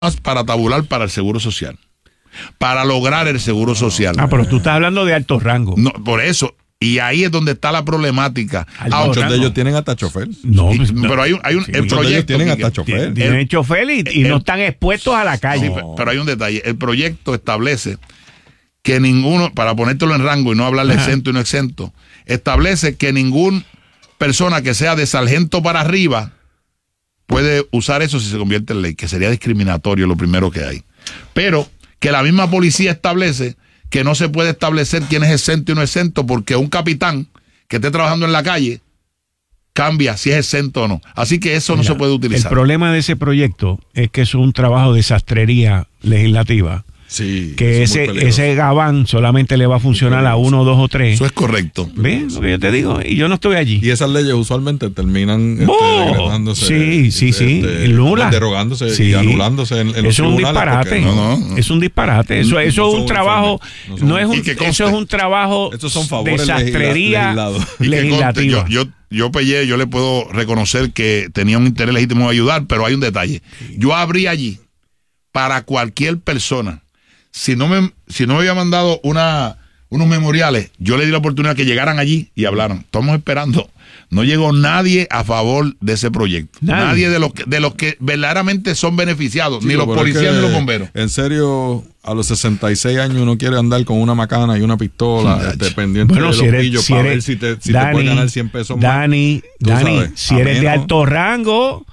para tabular para el Seguro Social, para lograr el Seguro Social. Pero tú estás hablando de alto rango. No, por eso. Y ahí es donde está la problemática. Muchos de ellos tienen hasta chofer. Pero hay un el proyecto. Ellos tienen hasta chofer. Tienen chofer y no están expuestos a la calle. Sí, pero hay un detalle. El proyecto establece que ninguno, para ponértelo en rango y no hablar de exento y no exento, establece que ninguna persona que sea de sargento para arriba puede usar eso si se convierte en ley, que sería discriminatorio, lo primero que hay. Pero que la misma policía establece que no se puede establecer quién es exento y no exento, porque un capitán que esté trabajando en la calle cambia si es exento o no. Así que eso no se puede utilizar. El problema de ese proyecto es que es un trabajo de sastrería legislativa. Sí, que ese gabán solamente le va a funcionar a 1, 2 o 3. Eso es correcto. ¿Ves lo que yo te digo? Y yo no estoy allí. Y esas leyes usualmente terminan degradándose. Sí. Nulas. Derogándose y anulándose en los Eso es un disparate. Es un disparate. Eso es un trabajo. Eso es un trabajo de sastrería legislativa. Yo le puedo reconocer que tenía un interés legítimo de ayudar, pero hay un detalle. Yo abrí allí para cualquier persona. Si no me había mandado unos memoriales, yo le di la oportunidad que llegaran allí y hablaran. Estamos esperando. No llegó nadie a favor de ese proyecto. Nadie de los que verdaderamente son beneficiados, ni los policías ni los bomberos. En serio, a los 66 años uno quiere andar con una macana y una pistola pendiente de los pillos para ver si te puede ganar 100 pesos más. Dani, si eres de alto rango,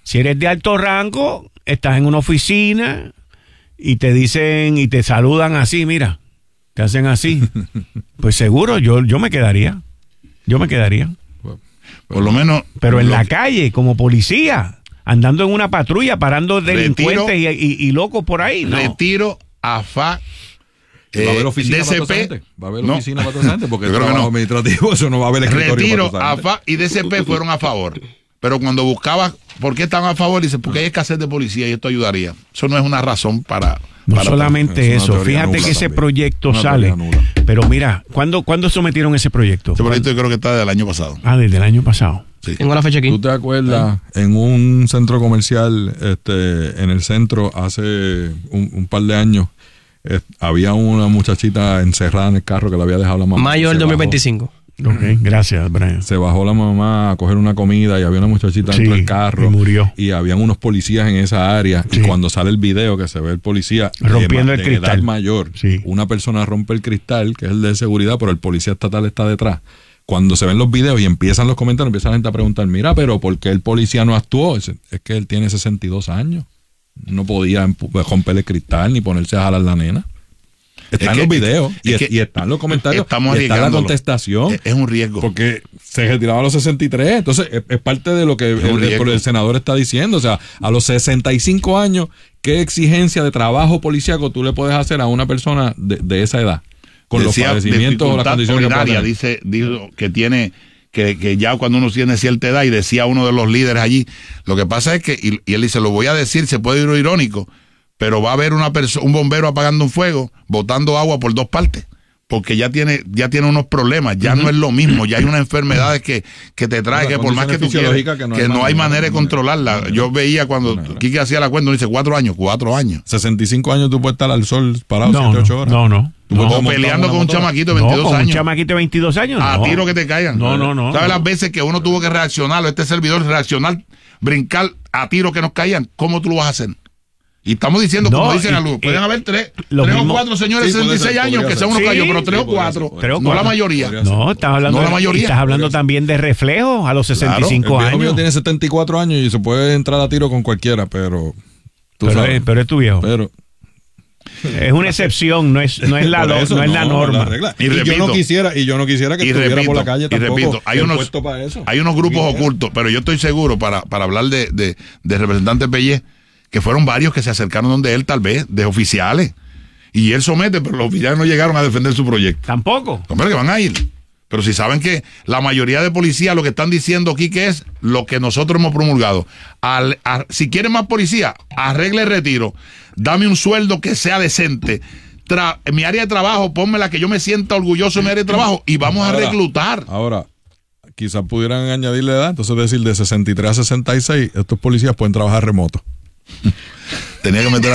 estás en una oficina y te dicen y te saludan así, mira, te hacen así. Pues seguro, yo me quedaría. Por lo menos. Pero en la calle, como policía, andando en una patrulla, parando delincuentes y locos por ahí. No. Retiro, AFA, va a haber oficina DCP. Va a haber oficina patrocinante porque el trabajo administrativo, eso no va a haber escritorio. Retiro, AFA y DCP fueron a favor. Pero cuando buscaba por qué estaban a favor, dice, porque hay escasez de policía y esto ayudaría. Eso no es una razón para... No solamente eso, fíjate que ese proyecto sale. Pero mira, ¿cuándo sometieron ese proyecto? Ese proyecto yo creo que está del año pasado. Desde el año pasado. Sí. Tengo la fecha aquí. ¿Tú te acuerdas en un centro comercial, en el centro, hace un par de años, había una muchachita encerrada en el carro que la había dejado la mamá? Mayo del 2025. Ok, gracias, Brian. Se bajó la mamá a coger una comida y había una muchachita dentro del carro. Y murió. Y habían unos policías en esa área. Sí. Y cuando sale el video que se ve el policía rompiendo el cristal. Edad mayor, una persona rompe el cristal, que es el de seguridad, pero el policía estatal está detrás. Cuando se ven los videos y empiezan los comentarios, empieza la gente a preguntar, mira, pero ¿por qué el policía no actuó? Es que él tiene 62 años. No podía romper el cristal ni ponerse a jalar la nena. Está en los videos y están los comentarios. Estamos y está la contestación. Es un riesgo. Porque se retiraba a los 63. Entonces, es parte de lo que el senador está diciendo. O sea, a los 65 años, ¿qué exigencia de trabajo policíaco tú le puedes hacer a una persona de esa edad? Con los padecimientos o las condiciones dijo que tiene... Que ya cuando uno tiene cierta edad, y decía uno de los líderes allí, lo que pasa es que, y él dice, lo voy a decir, se puede ir irónico, pero va a haber un bombero apagando un fuego, botando agua por dos partes, porque ya tiene unos problemas, ya no es lo mismo, ya hay unas enfermedades que te trae, que por más que tú quieras, que no hay manera de controlarla. Yo veía cuando Quique hacía la cuenta, uno dice 4 años. 65 años tú puedes estar al sol parado 7, 8 horas. O peleando con un chamaquito de 22 años. Un chamaquito de 22 años. A tiro que te caigan. No. ¿Sabes las veces que uno tuvo que reaccionar, este servidor reaccionar, brincar a tiro que nos caían? ¿Cómo tú lo vas a hacer? Y estamos diciendo, como dicen algunos, pueden haber 3 o 4 señores de 66 años que sea uno cayó, pero 3 o 4, no la mayoría. No, estás hablando también de reflejos a los 65 años. El viejo mío tiene 74 años y se puede entrar a tiro con cualquiera, pero... Pero es tu viejo. Es una excepción, no es la norma. Y yo no quisiera que estuviera por la calle tampoco. Y repito, hay unos grupos ocultos, pero yo estoy seguro, para hablar de representante Pellé, que fueron varios que se acercaron donde él, tal vez, de oficiales. Y él somete, pero los oficiales no llegaron a defender su proyecto. Tampoco. Hombre, que van a ir. Pero si saben que la mayoría de policías lo que están diciendo aquí que es lo que nosotros hemos promulgado. Si quieren más policía, arregle el retiro. Dame un sueldo que sea decente. En mi área de trabajo, pónmela que yo me sienta orgulloso en mi área de trabajo y vamos a reclutar. Ahora, quizás pudieran añadirle edad, entonces decir de 63 a 66, estos policías pueden trabajar remoto. tenía que meter